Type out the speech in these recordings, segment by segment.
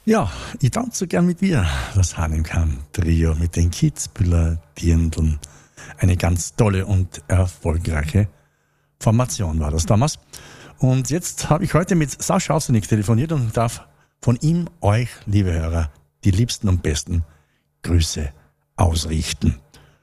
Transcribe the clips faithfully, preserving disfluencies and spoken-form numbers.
Ja, ich tanze so gern mit dir, das Hahnenkamm-Trio mit den Kitzbüheler Dirndln. Eine ganz tolle und erfolgreiche Formation war das damals. Und jetzt habe ich heute mit Sascha Austernick telefoniert und darf von ihm euch, liebe Hörer, die liebsten und besten Grüße ausrichten.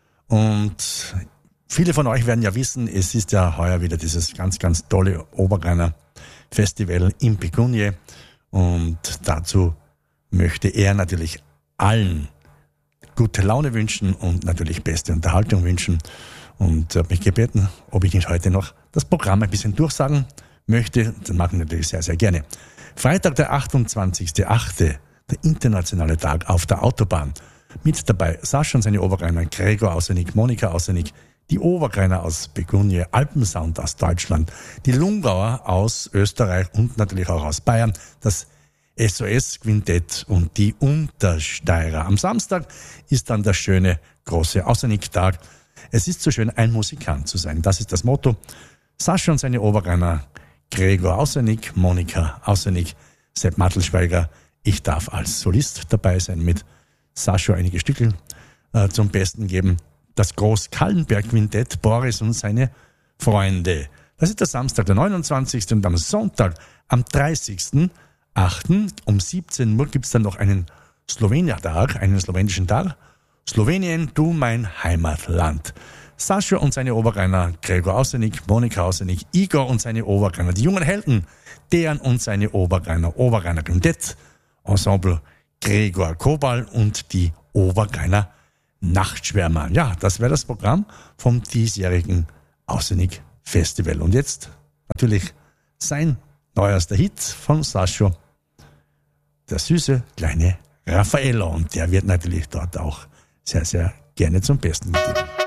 Und viele von euch werden ja wissen, es ist ja heuer wieder dieses ganz, ganz tolle Oberrheiner Festival in Begunje. Und dazu möchte er natürlich allen gute Laune wünschen und natürlich beste Unterhaltung wünschen. Und hat mich gebeten, ob ich nicht heute noch das Programm ein bisschen durchsagen möchte. Das machen wir natürlich sehr, sehr gerne. Freitag, der achtundzwanzigster achte, der internationale Tag auf der Autobahn. Mit dabei Sascha und seine Oberrheiner, Gregor Austernick, Monika Austernick, die Oberrheiner aus Begunje, Alpensound aus Deutschland, die Lungauer aus Österreich und natürlich auch aus Bayern, das S O S-Quintett und die Untersteirer. Am Samstag ist dann der schöne große Austernick-Tag. Es ist so schön, ein Musikant zu sein. Das ist das Motto. Sascha und seine Oberrheiner, Gregor Austernick, Monika Austernick, Sepp Mattelschweiger. Ich darf als Solist dabei sein, mit Sascha einige Stücke äh, zum Besten geben. Das Groß-Kallenberg-Quintett, Boris und seine Freunde. Das ist der Samstag, der neunundzwanzigste und am Sonntag, am dreißigsten achten um siebzehn Uhr gibt's dann noch einen Slowenier-Tag, einen slowenischen Tag. Slowenien, du mein Heimatland. Sascha und seine Oberrheiner, Gregor Austernick, Monika Austernick, Igor und seine Oberrheiner, die jungen Helden, deren und seine Oberrheiner, Oberrheiner Quintett, Ensemble Gregor Kobal und die Oberrheiner Nachtschwärmer. Ja, das wäre das Programm vom diesjährigen Austernick Festival. Und jetzt natürlich sein neuester Hit von Sascha, der süße kleine Raffaello. Und der wird natürlich dort auch sehr, sehr gerne zum Besten gegeben.